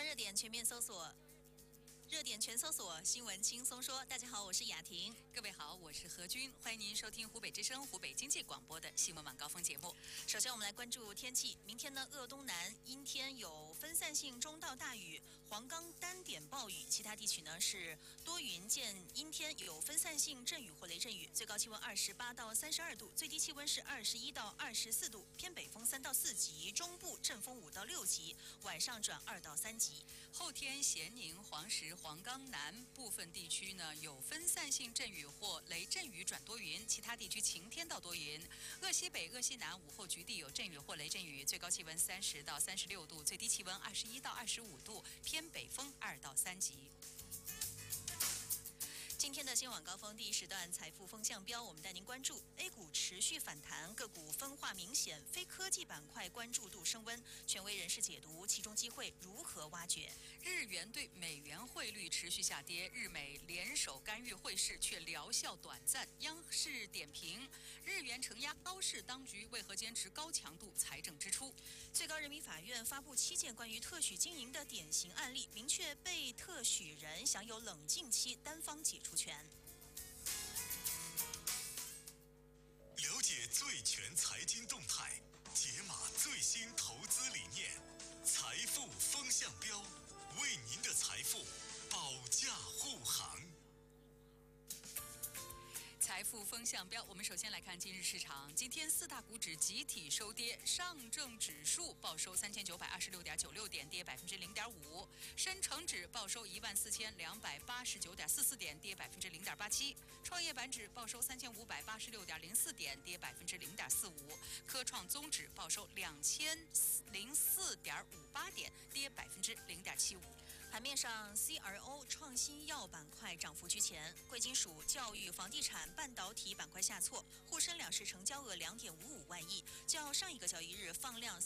热点全面搜索。热点全搜索，新闻轻松说。大家好，我是雅婷。 各位好，我是何君，欢迎您收听湖北之声、湖北经济广播的新闻晚高峰节目。 首先，我们来关注天气。明天呢，鄂东南阴天有分散性中到大雨，黄冈单点暴雨，其他地区呢是多云见阴天，有分散性阵雨或雷阵雨。最高气温28到32度，最低气温是21到24度，偏北风3到4级，中部阵风5到6级，晚上转2到3级。 后天咸宁、黄石、黄冈南部分地区呢有分散性阵雨或雷阵雨转多云，其他地区晴天到多云。鄂西北、鄂西南午后局地有阵雨或雷阵雨，最高气温30到36度，最低气温21到25度，偏北风2到3级。 今天的新晚高峰第一时段财富风向标，我们带您关注 A 股持续反弹，个股分化明显，非科技板块关注度升温。权威人士解读其中机会如何挖掘？ 日元对美元汇率持续下跌，日美联手干预汇市却疗效短暂。央视点评：日元承压，高市当局为何坚持高强度财政支出？ 最高人民法院发布7件关于特许经营的典型案例，明确被特许人享有冷静期单方解除权。 了解最全财经动态，解码最新投资理念，财富风向标，为您的财富保驾护航。 财富风向标，我们首先来看今日市场。今天四大股指集体收跌，上证指数报收3926.96点，跌0.5%；深成指报收14289.44点，跌0.87%；创业板指报收3586.04点，跌0.45%；科创综指报收2004.58点，跌0.75%。 盘面上 ，CRO 创新药板块涨幅居前，贵金属、教育、房地产、半导体板块下挫，沪深两市成交额2.55万亿，较上一个交易日放量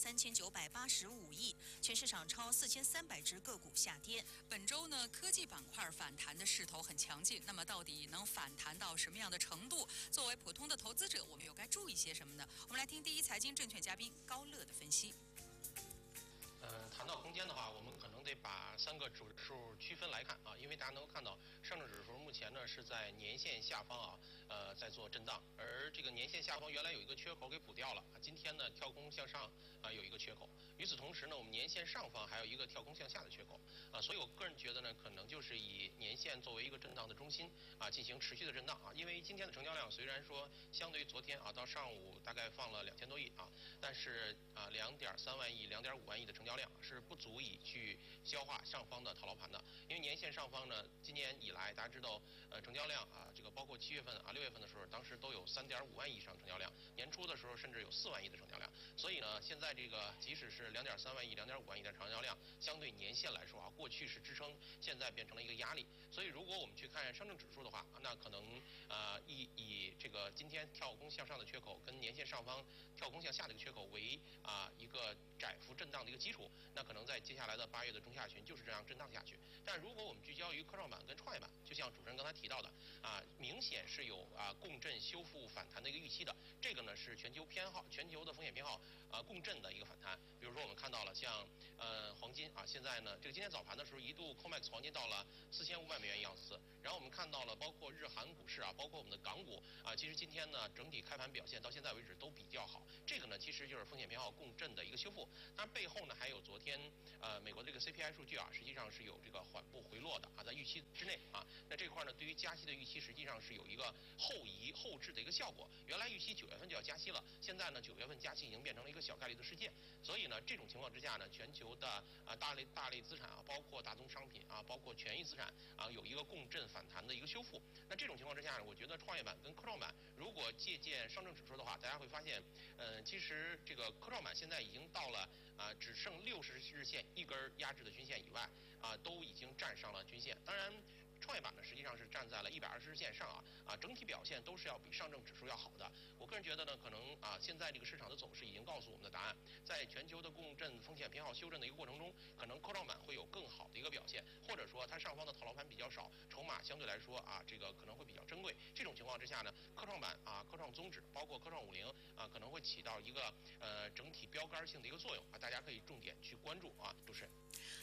3985亿，全市场超4300只个股下跌。 本周呢，科技板块反弹的势头很强劲，那么到底能反弹到什么样的程度？作为普通的投资者，我们又该注意些什么呢？我们来听第一财经证券嘉宾高乐的分析。 谈到空间的话，我们可能得把3个指数区分来看啊，因为大家能够看到，上证指数目前呢是在年线下方在做震荡，而这个年线下方原来有一个缺口给补掉了啊，今天呢跳空向上有一个缺口，与此同时呢，我们年线上方还有一个跳空向下的缺口啊，所以我个人觉得呢，可能就是以年线作为一个震荡的中心啊，进行持续的震荡啊，因为今天的成交量虽然说相对于昨天到上午大概放了2000多亿啊，但是2.3万亿、2.5万亿的成交量是不足以去消化上方的套牢盘的，因为年线上方呢，今年以来大家知道，成交量这个包括7月份6月份的时候，当时都有3.5万亿以上成交量，年初的时候甚至有4万亿的成交量，所以呢，现在这个即使是2.3万亿、2.5万亿的成交量，相对年线来说过去是支撑，现在变成了一个压力，所以如果我们去看上证指数的话，那可能以这个今天跳空向上的缺口跟年线上方跳空向下的一个缺口为一个窄幅震荡的一个基础，那可能在接下来的8月的中下旬就是这样震荡下去。但如果我们聚焦于科创板跟创业板，就像主持人刚才提到的明显是有共振修复反弹的一个预期的，这个呢是全球的风险偏好共振的一个反弹。比如说我们看到了像黄金现在呢这个今天早盘的时候一度 COMEX 黄金到了4500美元一盎司，然后我们看到了包括日韩股市包括我们的港股其实今天呢整体开盘表现到现在为止都比较好，这个呢其实就是风险偏好共振的一个修复。当然背后呢还有昨天美国这个 CPI 数据实际上是有这个缓步回落的在预期之内那这块呢对于加息的预期实际上是有一个后置的一个效果，原来预期9月份就要加息了，现在呢9月份加息已经变成了一个小概率的事件，所以呢这种情况之下呢，全球的大类资产包括大宗商品包括权益资产有一个共振反弹的一个修复。那这种情况之下呢，我觉得创业板跟科创板如果借鉴上证指数的话，大家会发现其实这个科创板现在已经到了只剩60日线一根压制的均线以外都已经站上了均线。当然创业板呢实际上是站在了120日线上整体表现都是要比上证指数要好的。我个人觉得呢，可能现在这个市场的走势已经告诉我们的答案，在全球的共振风险偏好修正的一个过程中，可能科创板会有更好的一个表现，或者说它上方的套牢盘比较少，筹码相对来说这个可能会比较珍贵。这种情况之下呢，科创板科创综指包括科创50可能会起到一个整体标杆性的一个作用大家可以重点去关注主持人。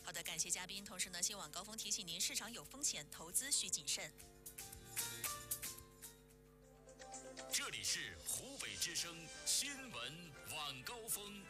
好的，感谢嘉宾。同时呢，新网高峰提醒您，市场有风险，投资需谨慎。 这里是湖北之声新闻晚高峰。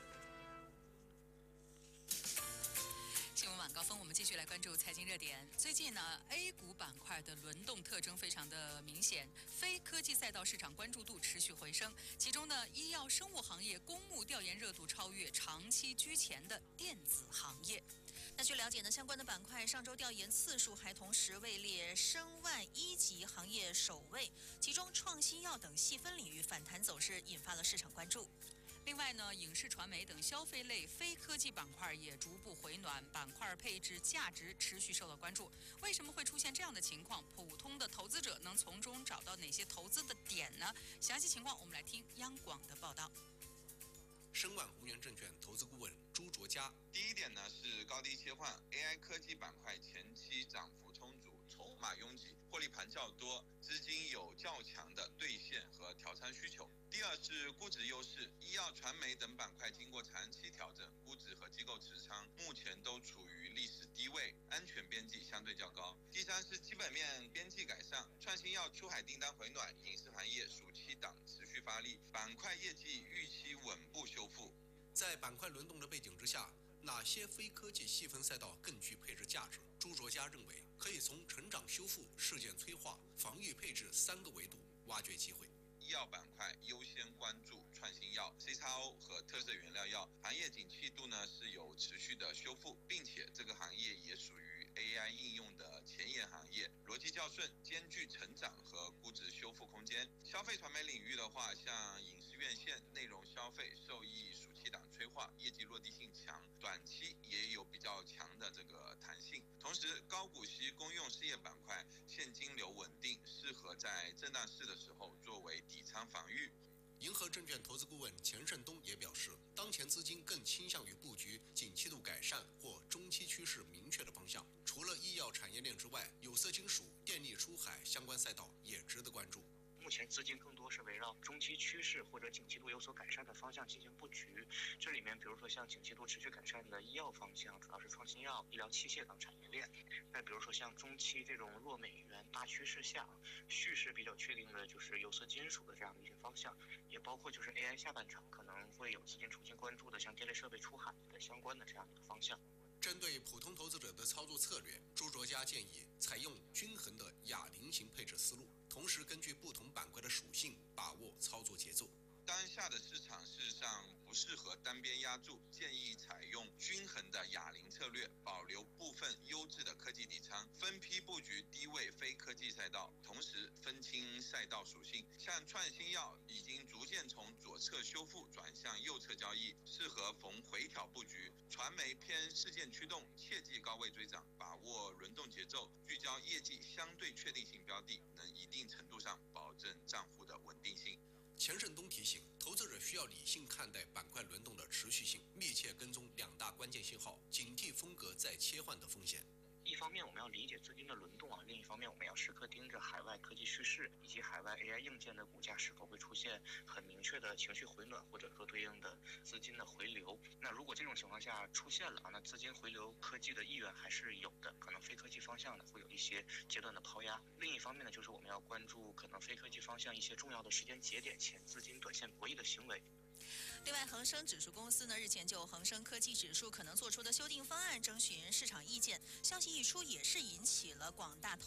新闻晚高峰，我们继续来关注财经热点。最近呢 ，A 股板块的轮动特征非常的明显，非科技赛道市场关注度持续回升。其中呢，医药生物行业公募调研热度超越长期居前的电子行业。 那据了解呢，相关的板块上周调研次数还同时位列申万一级行业首位，其中创新药等细分领域反弹走势引发了市场关注。 另外呢，影视传媒等消费类非科技板块也逐步回暖，板块配置价值持续受到关注。为什么会出现这样的情况？普通的投资者能从中找到哪些投资的点呢？详细情况我们来听央广的报道。 申万宏源证券投资顾问朱卓佳。 第一点呢是高低切换 ，AI 科技板块前期涨幅充足，筹码拥挤，获利盘较多，资金有较强的兑现和调仓需求。第二是估值优势，医药、传媒等板块经过长期调整，估值和机构持仓目前都处于历史低位，安全边际相对较高。第三是基本面边际改善，创新药出海订单回暖，影视行业暑期档持续发力，板块业绩预期稳步修复。 在板块轮动的背景之下，哪些非科技细分赛道更具配置价值？朱卓佳认为，可以从成长修复、事件催化、防御配置3个维度挖掘机会。 医药板块优先关注创新药、CXO 和特色原料药，行业景气度呢是有持续的修复，并且这个行业也属于 AI 应用的前沿行业，逻辑较顺，兼具成长和估值修复空间。消费传媒领域的话，像影视院线、内容消费受益暑期档催化，业绩落地性强，短期也有比较强的这个弹性。同时，高股息公用事业板块现金流稳定，适合在震荡市的时候作为底仓防御。 银河证券投资顾问钱胜东也表示，当前资金更倾向于布局景气度改善或中期趋势明确的方向。除了医药产业链之外，有色金属、电力出海相关赛道也值得关注。 目前资金更多是围绕中期趋势或者景气度有所改善的方向进行布局。这里面比如说像景气度持续改善的医药方向，主要是创新药、医疗器械等产业链。那比如说像中期这种弱美元大趋势下，蓄势比较确定的就是有色金属的这样的一些方向，也包括就是 AI 下半场可能会有资金重新关注的像电力设备出海的相关的这样的一个方向。 针对普通投资者的操作策略，朱卓佳建议采用均衡的哑铃型配置思路，同时根据不同板块的属性把握操作节奏。 当下的市场事实上不适合单边压注，建议采用均衡的哑铃策略，保留部分优质的科技底仓，分批布局低位非科技赛道，同时分清赛道属性。像创新药已经逐渐从左侧修复转向右侧交易，适合逢回调布局。传媒偏事件驱动，切忌高位追涨，把握轮动节奏，聚焦业绩相对确定性标的，能一定程度上保证账户的稳定性。 钱胜东提醒，投资者需要理性看待板块轮动的持续性，密切跟踪2大关键信号，警惕风格再切换的风险。 一方面我们要理解资金的轮动另一方面我们要时刻盯着海外科技趋势以及海外 AI 硬件的股价是否会出现很明确的情绪回暖，或者说对应的资金的回流。那如果这种情况下出现了那资金回流科技的意愿还是有的，可能非科技方向呢会有一些阶段的抛压。另一方面呢，就是我们要关注可能非科技方向一些重要的时间节点前资金短线博弈的行为。 另外，恒生指数公司呢日前就恒生科技指数可能做出的修订方案征询市场意见，消息一出也是引起了广大投